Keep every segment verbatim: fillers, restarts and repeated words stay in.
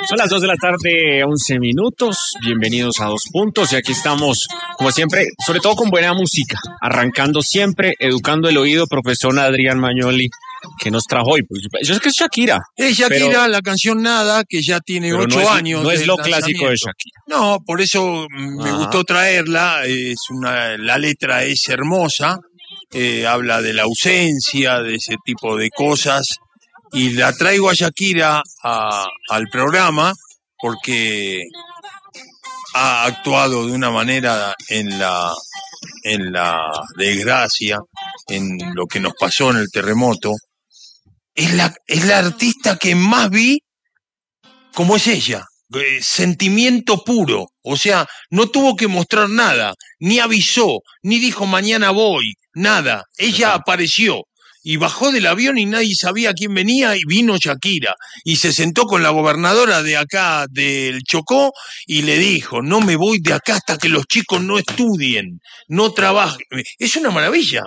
Son las dos de la tarde, once minutos. Bienvenidos a Dos Puntos. Y aquí estamos, como siempre, sobre todo con buena música. Arrancando siempre, educando el oído, profesor Adrián Magnoli, que nos trajo hoy. Yo sé que es Shakira. Es Shakira, pero, la canción Nada, que ya tiene ocho no años. No es lo clásico de Shakira. No, por eso me Ajá. gustó traerla. Es una, la letra es hermosa. Eh, habla de la ausencia, de ese tipo de cosas. Y la traigo a Shakira a, al programa porque ha actuado de una manera en la, en la desgracia, en lo que nos pasó en el terremoto. Es la, es la artista que más vi como es ella, eh, sentimiento puro. O sea, no tuvo que mostrar nada, ni avisó, ni dijo mañana voy, nada. Ella Ajá. apareció. Y bajó del avión y nadie sabía quién venía y vino Shakira. Y se sentó con la gobernadora de acá del Chocó y le dijo, no me voy de acá hasta que los chicos no estudien, no trabajen. Es una maravilla.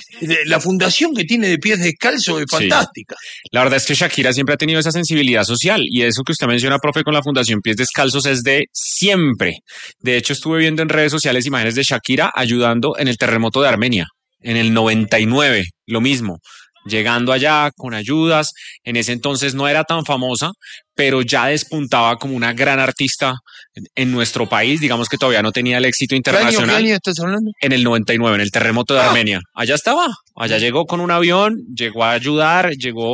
La fundación que tiene de Pies Descalzos es fantástica. Sí. La verdad es que Shakira siempre ha tenido esa sensibilidad social y eso que usted menciona, profe, con la fundación Pies Descalzos es de siempre. De hecho, estuve viendo en redes sociales imágenes de Shakira ayudando en el terremoto de Armenia. En el noventa y nueve, lo mismo, llegando allá con ayudas. En ese entonces no era tan famosa, pero ya despuntaba como una gran artista en nuestro país. Digamos que todavía no tenía el éxito internacional. ¿Qué año, qué año estás hablando? En el noventa y nueve, en el terremoto de ah. Armenia. Allá estaba, allá llegó con un avión, llegó a ayudar, llegó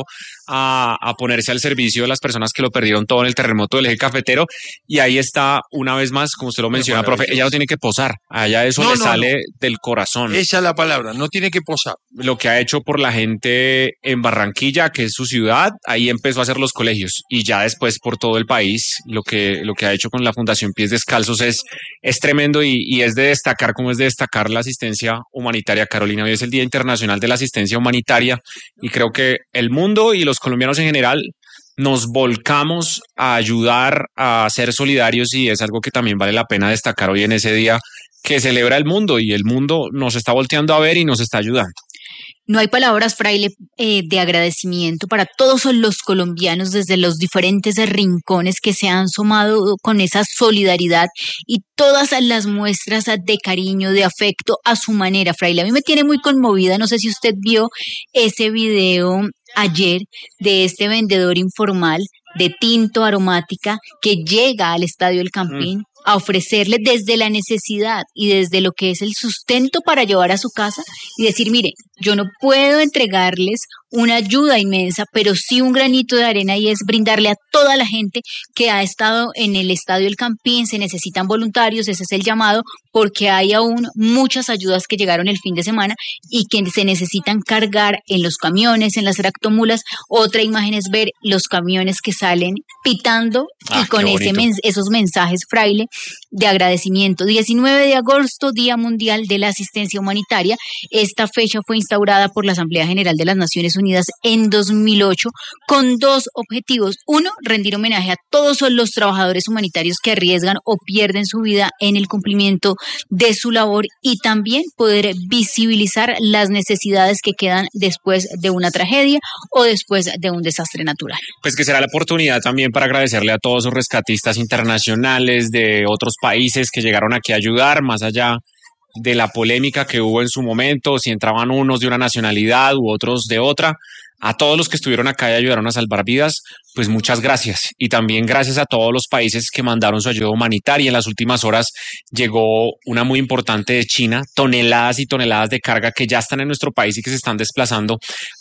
a, a ponerse al servicio de las personas que lo perdieron todo en el terremoto del eje cafetero. Y ahí está, una vez más, como usted lo menciona, profe, ella no tiene que posar. Allá eso no, le no, sale no. del corazón. Esa es la palabra, no tiene que posar. Lo que ha hecho por la gente en Barranquilla, que es su ciudad, ahí empezó a hacer los colegios. Y ya después por todo el país, lo que, lo que ha hecho con la Fundación Pies Descalzos es, es tremendo y, y es de destacar, como es de destacar la asistencia humanitaria. Carolina, hoy es el Día Internacional de la Asistencia Humanitaria y creo que el mundo y los colombianos en general nos volcamos a ayudar, a ser solidarios y es algo que también vale la pena destacar hoy en ese día que celebra el mundo y el mundo nos está volteando a ver y nos está ayudando. No hay palabras, Fraile, eh, de agradecimiento para todos los colombianos desde los diferentes rincones que se han sumado con esa solidaridad y todas las muestras de cariño, de afecto a su manera, Fraile. A mí me tiene muy conmovida, no sé si usted vio ese video ayer de este vendedor informal de tinto aromática que llega al Estadio El Campín. Mm. a ofrecerle desde la necesidad y desde lo que es el sustento para llevar a su casa y decir, mire, yo no puedo entregarles una ayuda inmensa, pero sí un granito de arena y es brindarle a toda la gente que ha estado en el Estadio El Campín, se necesitan voluntarios, ese es el llamado, porque hay aún muchas ayudas que llegaron el fin de semana y que se necesitan cargar en los camiones, en las tractomulas. Otra imagen es ver los camiones que salen pitando ah, y con ese mens- esos mensajes, Fraile, de agradecimiento. diecinueve de agosto, Día Mundial de la Asistencia Humanitaria. Esta fecha fue instaurada por la Asamblea General de las Naciones Unidas en dos mil ocho con dos objetivos. Uno, rendir homenaje a todos los trabajadores humanitarios que arriesgan o pierden su vida en el cumplimiento de su labor y también poder visibilizar las necesidades que quedan después de una tragedia o después de un desastre natural. Pues que será la oportunidad también para agradecerle a todos los rescatistas internacionales de otros países que llegaron aquí a ayudar, más allá de la polémica que hubo en su momento, si entraban unos de una nacionalidad u otros de otra. A todos los que estuvieron acá y ayudaron a salvar vidas, pues muchas gracias. Y también gracias a todos los países que mandaron su ayuda humanitaria. En las últimas horas llegó una muy importante de China, toneladas y toneladas de carga que ya están en nuestro país y que se están desplazando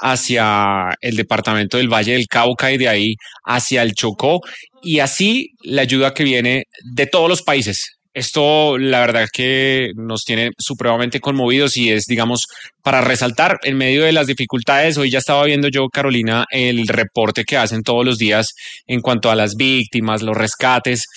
hacia el departamento del Valle del Cauca y de ahí hacia el Chocó. Y así la ayuda que viene de todos los países. Esto, la verdad que nos tiene supremamente conmovidos y es, digamos, para resaltar en medio de las dificultades. Hoy ya estaba viendo yo, Carolina, el reporte que hacen todos los días en cuanto a las víctimas, los rescates.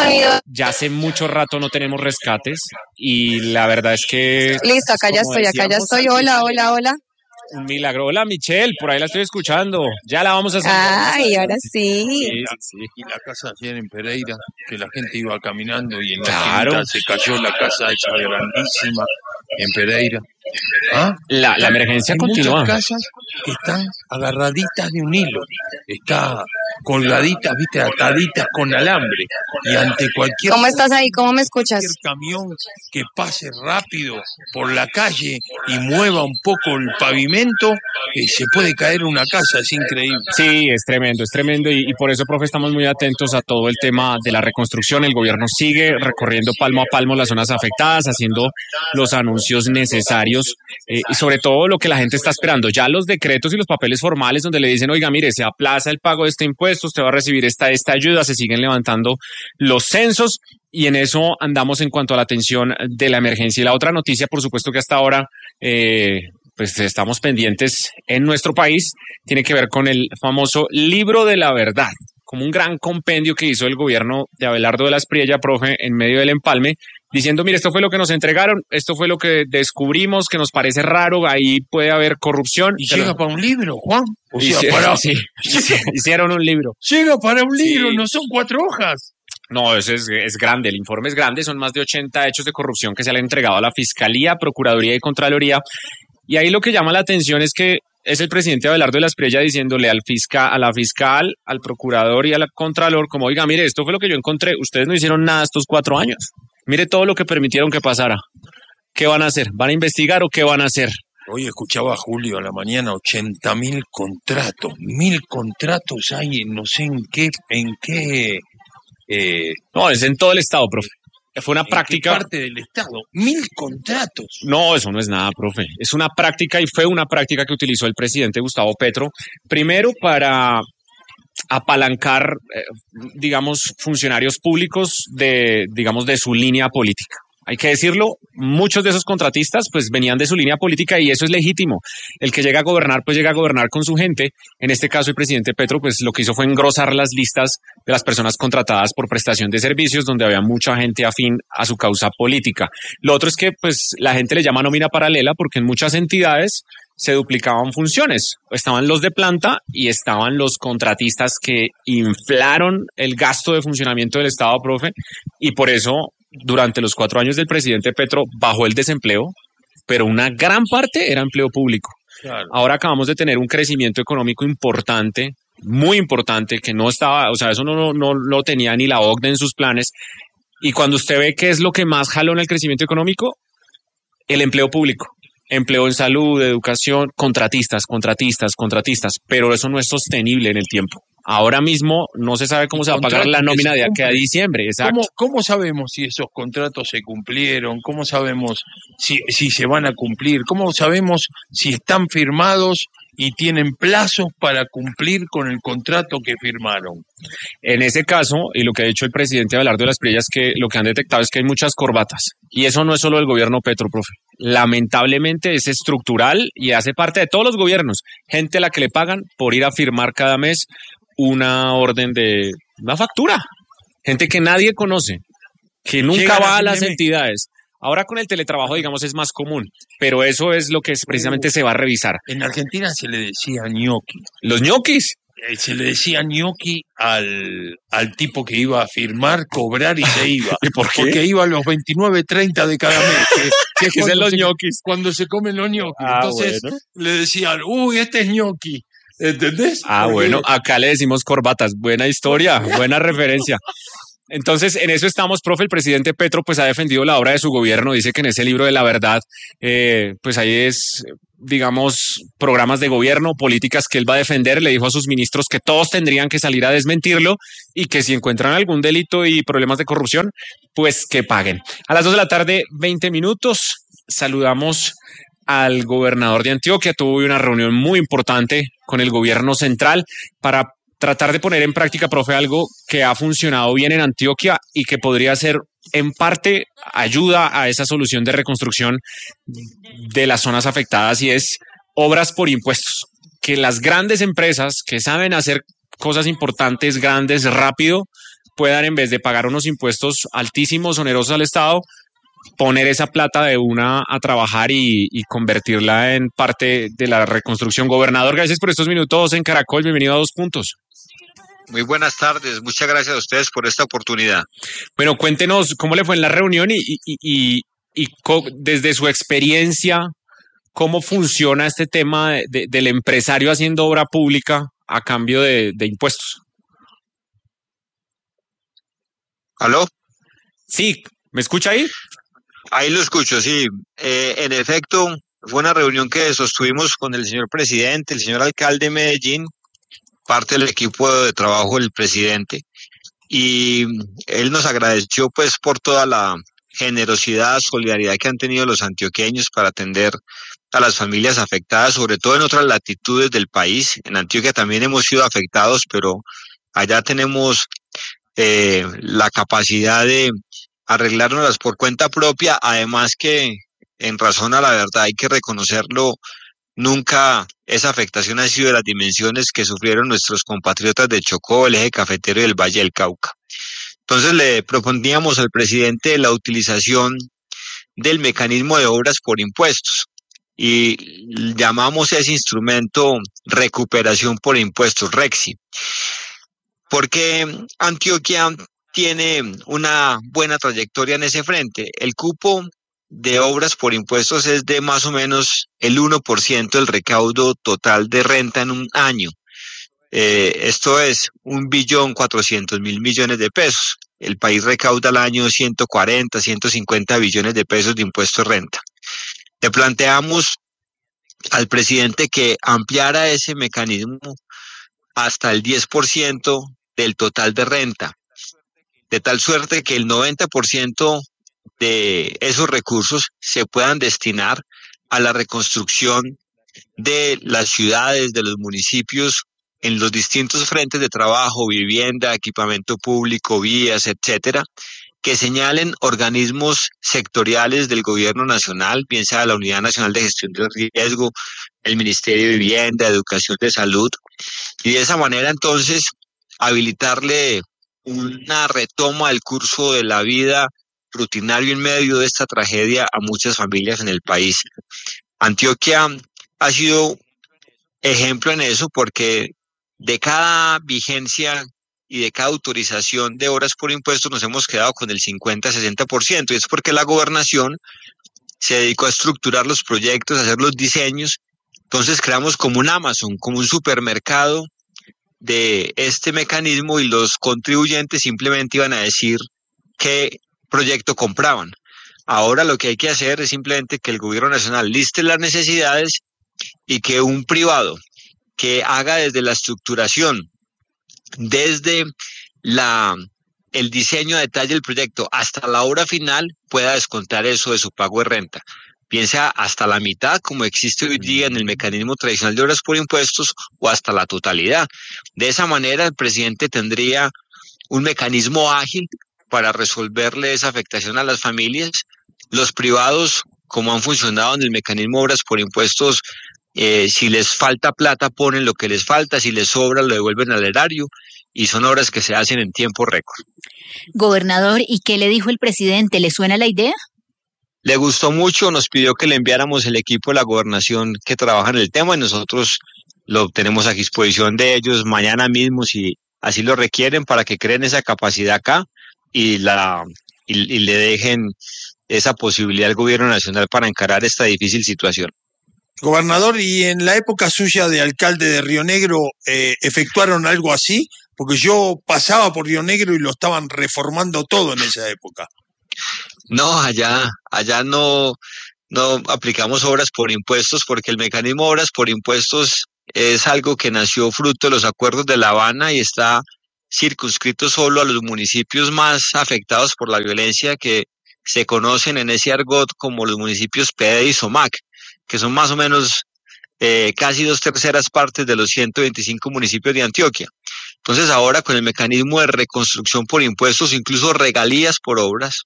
Ya hace mucho rato no tenemos rescates y la verdad es que... Listo, acá ya estoy, acá ya estoy. Hola, hola, hola. Un milagro. Hola, Michelle, por ahí la estoy escuchando. Ya la vamos a hacer. Ay, ahora sí. Sí, sí. Y la casa ayer en Pereira, que la gente iba caminando y en la claro. se cayó la casa esa grandísima en Pereira. ¿Ah? La, la emergencia Hay continúa. muchas casas que están agarraditas de un hilo, está colgaditas, viste, ataditas con alambre, y ante cualquier ¿Cómo estás ahí? ¿Cómo me escuchas? cualquier camión que pase rápido por la calle y mueva un poco el pavimento, eh, se puede caer una casa, es increíble. Sí, es tremendo, es tremendo y, y por eso, profe, estamos muy atentos a todo el tema de la reconstrucción. El gobierno sigue recorriendo palmo a palmo las zonas afectadas, haciendo los anuncios necesarios eh, y sobre todo lo que la gente está esperando, ya los decretos y los papeles formales donde le dicen, oiga, mire, se aplaza el pago de este impuesto, usted va a recibir esta, esta ayuda, se siguen levantando los censos y en eso andamos en cuanto a la atención de la emergencia. Y la otra noticia, por supuesto que hasta ahora... Eh, pues estamos pendientes en nuestro país, tiene que ver con el famoso Libro de la Verdad, como un gran compendio que hizo el gobierno de Abelardo de la Espriella, profe, en medio del empalme, diciendo, mire, esto fue lo que nos entregaron, esto fue lo que descubrimos, que nos parece raro, ahí puede haber corrupción. Y llega para un libro, Juan. O sea, Hicieron, para... sí, hicieron un libro. Llega para un libro, Sí. no son cuatro hojas. No, eso es, es grande, el informe es grande, son más de ochenta hechos de corrupción que se le han entregado a la Fiscalía, Procuraduría y Contraloría. Y ahí lo que llama la atención es que es el presidente Abelardo de la Espriella diciéndole al fiscal, a la fiscal, al procurador y al contralor, como, oiga, mire, esto fue lo que yo encontré, ustedes no hicieron nada estos cuatro años. Mire todo lo que permitieron que pasara. ¿Qué van a hacer? ¿Van a investigar o qué van a hacer? Hoy escuchaba a Julio a la mañana, ochenta mil contratos, mil contratos hay, no sé en qué, en qué, eh, No, es en todo el estado, profe. Fue una en qué práctica. parte del Estado, mil contratos. No, eso no es nada, profe. Es una práctica y fue una práctica que utilizó el presidente Gustavo Petro, primero para apalancar, eh, digamos, funcionarios públicos de, digamos, de su línea política. Hay que decirlo, muchos de esos contratistas pues venían de su línea política y eso es legítimo. El que llega a gobernar pues llega a gobernar con su gente. En este caso el presidente Petro pues lo que hizo fue engrosar las listas de las personas contratadas por prestación de servicios donde había mucha gente afín a su causa política. Lo otro es que pues la gente le llama nómina paralela porque en muchas entidades se duplicaban funciones. Estaban los de planta y estaban los contratistas que inflaron el gasto de funcionamiento del Estado, profe, y por eso durante los cuatro años del presidente Petro bajó el desempleo, pero una gran parte era empleo público. Claro. Ahora acabamos de tener un crecimiento económico importante, muy importante, que no estaba, o sea, eso no, no, no lo tenía ni la O C D E en sus planes. Y cuando usted ve qué es lo que más jaló en el crecimiento económico, el empleo público. Empleo en salud, educación, contratistas, contratistas, contratistas, pero eso no es sostenible en el tiempo. Ahora mismo no se sabe cómo se va a pagar la nómina de aquí a diciembre. Exacto. ¿Cómo, ¿Cómo sabemos si esos contratos se cumplieron? ¿Cómo sabemos si, si se van a cumplir? ¿Cómo sabemos si están firmados y tienen plazos para cumplir con el contrato que firmaron? En ese caso, y lo que ha dicho el presidente Abelardo de la Espriella es que lo que han detectado es que hay muchas corbatas. Y eso no es solo del gobierno Petro, profe. Lamentablemente es estructural y hace parte de todos los gobiernos. Gente a la que le pagan por ir a firmar cada mes una orden de una factura. Gente que nadie conoce, que nunca Llegan va a a fin las de mes. entidades. Ahora con el teletrabajo, digamos, es más común, pero eso es lo que es- precisamente se va a revisar. En Argentina se le decía ñoqui. Los ñoquis. Eh, Se le decía ñoqui al, al tipo que iba a firmar, cobrar y se iba. ¿Y por qué? Porque iba a los veintinueve treinta de cada mes. Que, que es ¿Qué son cuando los se- ñoquis? Cuando se comen los ñoquis. Ah, Entonces bueno. le decían, uy, este es ñoqui. ¿Entendés? Ah, Porque- bueno, acá le decimos corbatas. Buena historia, buena referencia. Entonces, en eso estamos, profe. El presidente Petro pues ha defendido la obra de su gobierno. Dice que en ese libro de la verdad, eh, pues ahí es, digamos, programas de gobierno, políticas que él va a defender. Le dijo a sus ministros que todos tendrían que salir a desmentirlo y que si encuentran algún delito y problemas de corrupción, pues que paguen. A las dos de la tarde, veinte minutos, saludamos al gobernador de Antioquia. Tuvo una reunión muy importante con el gobierno central para tratar de poner en práctica, profe, algo que ha funcionado bien en Antioquia y que podría ser en parte ayuda a esa solución de reconstrucción de las zonas afectadas y es obras por impuestos. Que las grandes empresas que saben hacer cosas importantes, grandes, rápido, puedan en vez de pagar unos impuestos altísimos, onerosos al Estado, poner esa plata de una a trabajar y, y convertirla en parte de la reconstrucción. Gobernador, gracias por estos minutos en Caracol. Bienvenido a Dos Puntos. Muy buenas tardes, muchas gracias a ustedes por esta oportunidad. Bueno, cuéntenos cómo le fue en la reunión y, y, y, y co- desde su experiencia ¿cómo funciona este tema de, de, del empresario haciendo obra pública a cambio de, de impuestos? ¿Aló? Sí, ¿me escucha ahí? Ahí lo escucho, sí. Eh, en efecto, fue una reunión que sostuvimos con el señor presidente, el señor alcalde de Medellín, parte del equipo de trabajo del presidente, y él nos agradeció pues por toda la generosidad, solidaridad que han tenido los antioqueños para atender a las familias afectadas, sobre todo en otras latitudes del país. En Antioquia también hemos sido afectados, pero allá tenemos eh, la capacidad de arreglárnoslas por cuenta propia, además que en razón a la verdad hay que reconocerlo, nunca esa afectación ha sido de las dimensiones que sufrieron nuestros compatriotas de Chocó, el eje cafetero y el Valle del Cauca. Entonces le proponíamos al presidente la utilización del mecanismo de obras por impuestos y llamamos a ese instrumento recuperación por impuestos, REXI, porque Antioquia tiene una buena trayectoria en ese frente. El cupo de obras por impuestos es de más o menos el uno por ciento del recaudo total de renta en un año. Eh, esto es un billón cuatrocientos mil millones de pesos. El país recauda al año ciento cuarenta, ciento cincuenta billones de pesos de impuesto de renta. Le planteamos al presidente que ampliara ese mecanismo hasta el diez por ciento del total de renta, de tal suerte que el noventa por ciento de esos recursos se puedan destinar a la reconstrucción de las ciudades, de los municipios, en los distintos frentes de trabajo, vivienda, equipamiento público, vías, etcétera, que señalen organismos sectoriales del gobierno nacional, bien sea la Unidad Nacional de Gestión del Riesgo, el Ministerio de Vivienda, Educación, de Salud, y de esa manera entonces habilitarle una retoma del curso de la vida rutinario en medio de esta tragedia a muchas familias en el país. Antioquia ha sido ejemplo en eso porque de cada vigencia y de cada autorización de obras por impuestos nos hemos quedado con el cincuenta a sesenta por ciento, y es porque la gobernación se dedicó a estructurar los proyectos, a hacer los diseños. Entonces creamos como un Amazon, como un supermercado de este mecanismo, y los contribuyentes simplemente iban a decir qué proyecto compraban. Ahora lo que hay que hacer es simplemente que el gobierno nacional liste las necesidades y que un privado que haga desde la estructuración, desde la, el diseño a detalle del proyecto hasta la obra final, pueda descontar eso de su pago de renta. Piensa hasta la mitad, como existe hoy día en el mecanismo tradicional de obras por impuestos, o hasta la totalidad. De esa manera, el presidente tendría un mecanismo ágil para resolverle esa afectación a las familias. Los privados, como han funcionado en el mecanismo de obras por impuestos, eh, si les falta plata, ponen lo que les falta, si les sobra, lo devuelven al erario, y son obras que se hacen en tiempo récord. Gobernador, ¿y qué le dijo el presidente? ¿Le suena la idea? Le gustó mucho, nos pidió que le enviáramos el equipo de la gobernación que trabaja en el tema, y nosotros lo tenemos a disposición de ellos mañana mismo, si así lo requieren, para que creen esa capacidad acá y, la, y, y le dejen esa posibilidad al gobierno nacional para encarar esta difícil situación. Gobernador, ¿y en la época suya de alcalde de Río Negro eh, efectuaron algo así? Porque yo pasaba por Río Negro y lo estaban reformando todo en esa época. No, allá, allá no, no aplicamos obras por impuestos, porque el mecanismo de obras por impuestos es algo que nació fruto de los acuerdos de La Habana y está circunscrito solo a los municipios más afectados por la violencia, que se conocen en ese argot como los municipios P D y Somac, que son más o menos eh, casi dos terceras partes de los ciento veinticinco municipios de Antioquia. Entonces ahora con el mecanismo de reconstrucción por impuestos, incluso regalías por obras,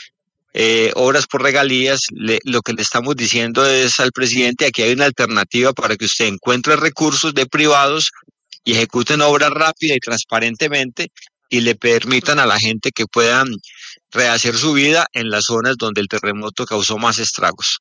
eh, obras por regalías, le, lo que le estamos diciendo es al presidente: aquí hay una alternativa para que usted encuentre recursos de privados y ejecuten obras rápida y transparentemente, y le permitan a la gente que puedan rehacer su vida en las zonas donde el terremoto causó más estragos.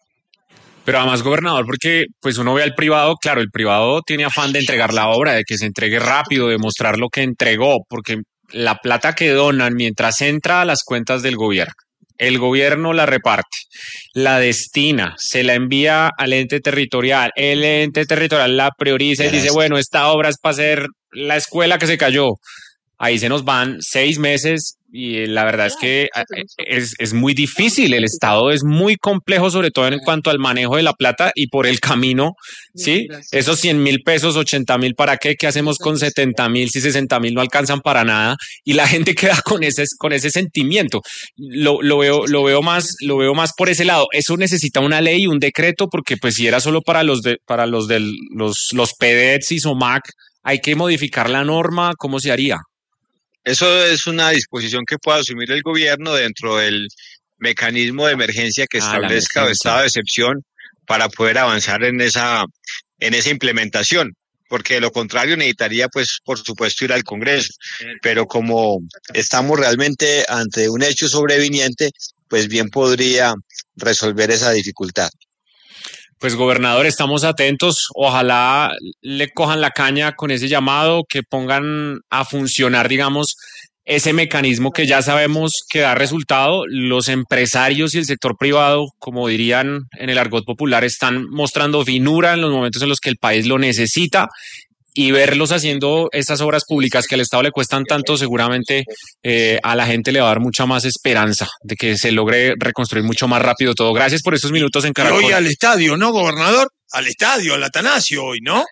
Pero además, gobernador, porque pues uno ve al privado, claro, el privado tiene afán de entregar la obra, de que se entregue rápido, de mostrar lo que entregó, porque la plata que donan mientras entra a las cuentas del gobierno el gobierno la reparte, la destina, se la envía al ente territorial, el ente territorial la prioriza y dice, bueno, esta obra es para hacer la escuela que se cayó. Ahí se nos van seis meses y la verdad es que es, es muy difícil. El Estado es muy complejo, sobre todo en cuanto al manejo de la plata y por el camino, ¿sí? Esos cien mil pesos, ochenta mil, ¿para qué? ¿Qué hacemos con setenta mil si sesenta mil no alcanzan para nada? Y la gente queda con ese, con ese sentimiento. Lo, lo, veo, lo, veo más, lo veo más por ese lado. Eso necesita una ley, un decreto, porque pues si era solo para los de, para los de los, los P D E Ts y SOMAC, hay que modificar la norma. ¿Cómo se haría? Eso es una disposición que puede asumir el gobierno dentro del mecanismo de emergencia que establezca, ah, o estado de excepción, para poder avanzar en esa, en esa implementación, porque de lo contrario necesitaría, pues, por supuesto, ir al Congreso. Pero como estamos realmente ante un hecho sobreviniente, pues bien podría resolver esa dificultad. Pues, gobernador, estamos atentos. Ojalá le cojan la caña con ese llamado, que pongan a funcionar, digamos, ese mecanismo que ya sabemos que da resultado. Los empresarios y el sector privado, como dirían en el argot popular, están mostrando finura en los momentos en los que el país lo necesita. Y verlos haciendo estas obras públicas que al Estado le cuestan tanto, seguramente eh, a la gente le va a dar mucha más esperanza de que se logre reconstruir mucho más rápido todo. Gracias por estos minutos en Caracol. Y hoy al estadio, ¿no, gobernador? Al estadio, al Atanasio hoy, ¿no?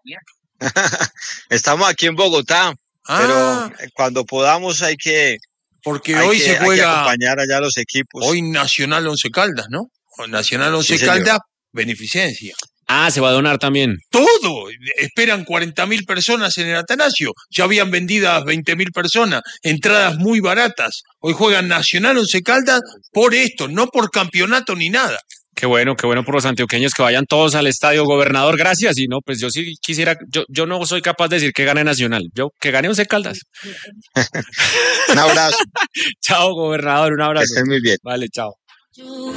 Estamos aquí en Bogotá, ah, pero cuando podamos hay que... Porque hay hoy que, se juega... Hay que acompañar allá a los equipos. Hoy Nacional Once Caldas, ¿no? Nacional Once sí, Caldas, beneficencia. Ah, se va a donar también. Todo. Esperan cuarenta mil personas en el Atanasio. Ya habían vendidas veinte mil personas. Entradas muy baratas. Hoy juegan Nacional Once Caldas por esto, no por campeonato ni nada. Qué bueno, qué bueno por los antioqueños que vayan todos al estadio. Gobernador, gracias. Y no, pues yo sí quisiera, yo, yo no soy capaz de decir que gane Nacional. Yo, que gane Once Caldas. Un abrazo. Chao, gobernador, un abrazo. Que estén muy bien. Vale, chao.